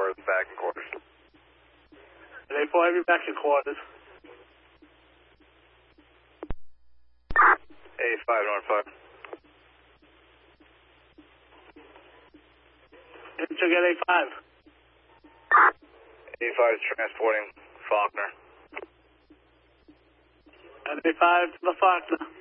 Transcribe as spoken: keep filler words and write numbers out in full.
four back in quarters. A four, have you back in quarters. A five, North five. Intro get A five. A five is transporting Faulkner. And A five to the Faulkner.